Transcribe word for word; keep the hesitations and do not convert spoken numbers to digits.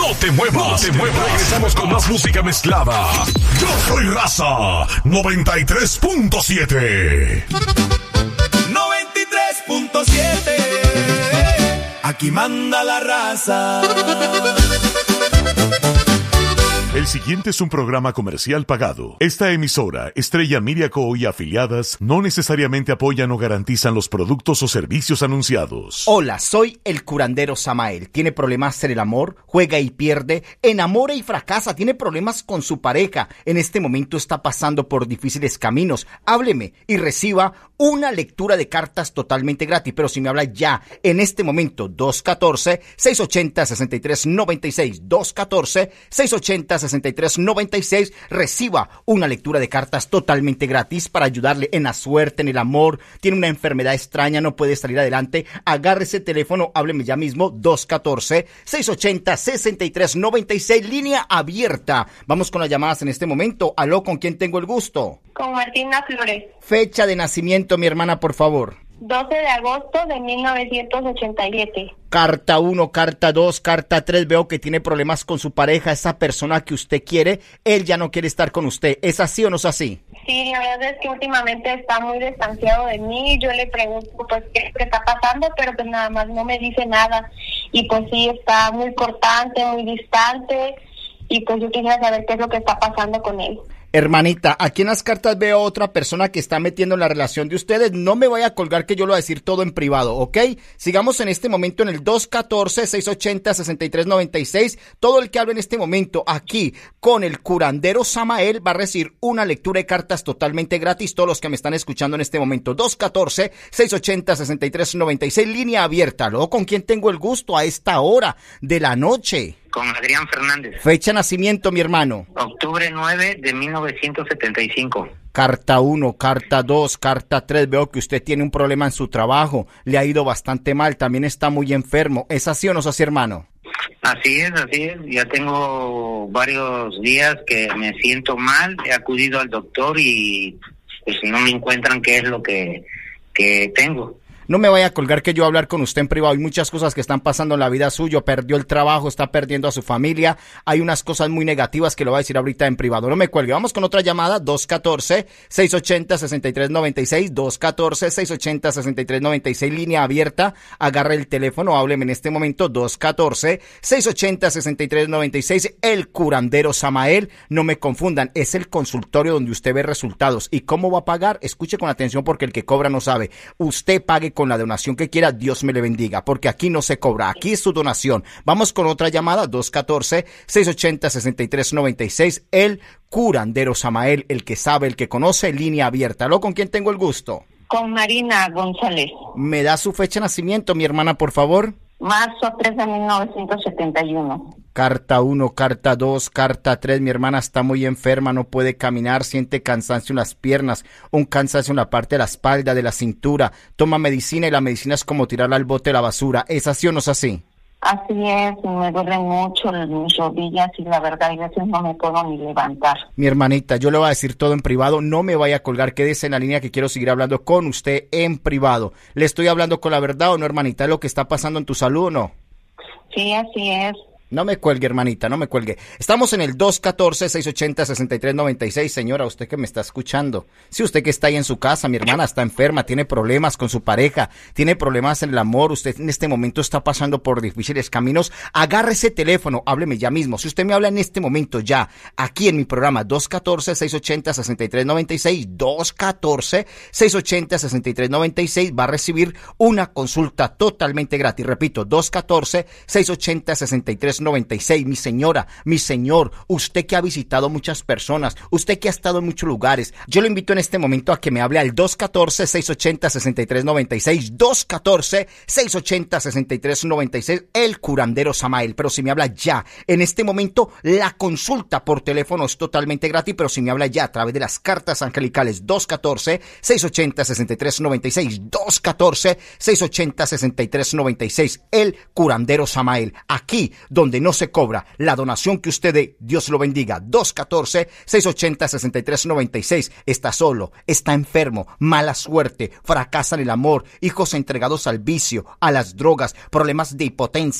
No te muevas, no te muevas. Regresamos con más música mezclada. Yo soy Raza noventa y tres punto siete. noventa y tres punto siete. Aquí manda la raza. El siguiente es un programa comercial pagado. Esta emisora, Estrella Miriaco y afiliadas, no necesariamente apoyan o garantizan los productos o servicios anunciados. Hola, soy el curandero Samael. ¿Tiene problemas en el amor? ¿Juega y pierde? ¿Enamora y fracasa? ¿Tiene problemas con su pareja? En este momento está pasando por difíciles caminos. Hábleme y reciba una lectura de cartas totalmente gratis. Pero si me habla ya, en este momento, dos uno cuatro, seis ocho cero, seis tres nueve seis, dos uno cuatro, seis ocho cero, seis tres nueve seis, reciba una lectura de cartas totalmente gratis para ayudarle en la suerte, en el amor. Tiene una enfermedad extraña, no puede salir adelante. Agarre ese teléfono, hábleme ya mismo, dos uno cuatro, seis ocho cero, seis tres nueve seis, línea abierta. Vamos con las llamadas en este momento. Aló, ¿con quién tengo el gusto? Con Martina Flores. Fecha de nacimiento, mi hermana, por favor. doce de agosto de mil novecientos ochenta y siete. Carta uno, carta dos, carta tres. Veo que tiene problemas con su pareja. Esa persona que usted quiere, él ya no quiere estar con usted. ¿Es así o no es así? Sí, la verdad es que últimamente está muy distanciado de mí. Yo le pregunto pues qué es lo que está pasando, pero pues nada más no me dice nada. Y pues sí, está muy cortante, muy distante. Y pues yo quisiera saber qué es lo que está pasando con él. Hermanita, aquí en las cartas veo a otra persona que está metiendo en la relación de ustedes. No me vaya a colgar que yo lo voy a decir todo en privado, ¿ok? Sigamos en este momento en el dos uno cuatro, seis ocho cero, seis tres nueve seis. Todo el que hable en este momento aquí con el curandero Samael va a recibir una lectura de cartas totalmente gratis. Todos los que me están escuchando en este momento. dos uno cuatro, seis ocho cero, seis tres nueve seis, línea abierta. ¿Lo? ¿Con quién tengo el gusto a esta hora de la noche? Con Adrián Fernández. Fecha de nacimiento, mi hermano. Octubre nueve de mil novecientos setenta y cinco. Carta uno, carta dos, carta tres. Veo que usted tiene un problema en su trabajo. Le ha ido bastante mal. También está muy enfermo. ¿Es así o no es así, hermano? Así es, así es. Ya tengo varios días que me siento mal. He acudido al doctor y pues no me encuentran qué es lo que, que tengo. No me vaya a colgar que yo voy a hablar con usted en privado. Hay muchas cosas que están pasando en la vida suyo. Perdió el trabajo, está perdiendo a su familia. Hay unas cosas muy negativas que lo voy a decir ahorita en privado. No me cuelgue. Vamos con otra llamada. dos uno cuatro, seis ocho cero, seis tres nueve seis. dos uno cuatro, seis ocho cero, seis tres nueve seis. Línea abierta. Agarre el teléfono. Hábleme en este momento. dos uno cuatro, seis ocho cero, seis tres nueve seis. El curandero Samael. No me confundan. Es el consultorio donde usted ve resultados. ¿Y cómo va a pagar? Escuche con atención porque el que cobra no sabe. Usted pague con la donación que quiera, Dios me le bendiga, porque aquí no se cobra, aquí es su donación. Vamos con otra llamada, dos uno cuatro, seis ocho cero, seis tres nueve seis, el curandero Samael, el que sabe, el que conoce, línea abierta. ¿Lo? ¿Con quién tengo el gusto? Con Marina González. ¿Me da su fecha de nacimiento, mi hermana, por favor? Marzo tres de mil novecientos setenta y uno. Carta uno, carta dos, carta tres. Mi hermana está muy enferma, no puede caminar, siente cansancio en las piernas, un cansancio en la parte de la espalda, de la cintura. Toma medicina y la medicina es como tirarla al bote de la basura. ¿Es así o no es así? Así es, me duelen mucho mis rodillas y la verdad, a veces no me puedo ni levantar. Mi hermanita, yo le voy a decir todo en privado, no me vaya a colgar, quédese en la línea que quiero seguir hablando con usted en privado. ¿Le estoy hablando con la verdad o no, hermanita? ¿Es lo que está pasando en tu salud o no? Sí, así es. No me cuelgue, hermanita, no me cuelgue. Estamos en el dos uno cuatro, seis ocho cero, seis tres nueve seis. Señora, usted que me está escuchando. Si usted que está ahí en su casa, mi hermana está enferma, tiene problemas con su pareja, tiene problemas en el amor, usted en este momento está pasando por difíciles caminos, agarre ese teléfono, hábleme ya mismo. Si usted me habla en este momento ya, aquí en mi programa, dos uno cuatro, seis ocho cero, seis tres nueve seis, dos uno cuatro, seis ocho cero, seis tres nueve seis, va a recibir una consulta totalmente gratis. Repito, dos uno cuatro, seis ocho cero, seis tres noventa y seis. Mi señora, mi señor, usted que ha visitado muchas personas, usted que ha estado en muchos lugares, yo lo invito en este momento a que me hable al dos uno cuatro, seis ocho cero, seis tres nueve seis, dos uno cuatro, seis ocho cero, seis tres nueve seis, el curandero Samael. Pero si me habla ya, en este momento, la consulta por teléfono es totalmente gratis, pero si me habla ya a través de las cartas angelicales, dos uno cuatro, seis ocho cero, seis tres nueve seis, dos uno cuatro, seis ocho cero, seis tres nueve seis, el curandero Samael. Aquí, donde no se cobra la donación que usted dé, Dios lo bendiga. Dos uno cuatro, seis ocho cero, seis tres nueve seis. Está solo, está enfermo, mala suerte, fracasa en el amor, hijos entregados al vicio, a las drogas, problemas de impotencia.